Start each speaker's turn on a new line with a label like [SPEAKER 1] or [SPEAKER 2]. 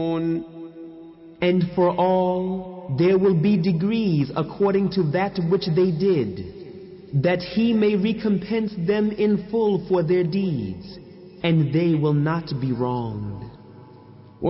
[SPEAKER 1] And for all there will be degrees according to that which they did, that He may recompense them in full for their deeds, and they will not be wronged.